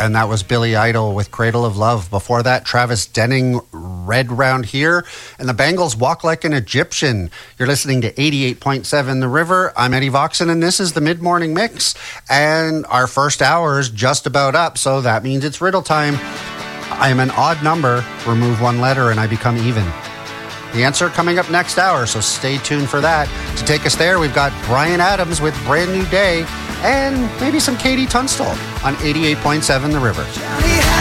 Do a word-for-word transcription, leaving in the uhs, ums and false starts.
And that was Billy Idol with Cradle of Love. Before that, Travis Denning, Red Round Here. And the Bangles, Walk Like an Egyptian. You're listening to eighty-eight point seven The River. I'm Eddie Voxon, and this is the Mid-Morning Mix. And our first hour is just about up, so that means it's riddle time. I am an odd number. Remove one letter, and I become even. The answer coming up next hour, so stay tuned for that. To take us there, we've got Bryan Adams with Brand New Day, and maybe some Katie Tunstall on eighty-eight point seven The River.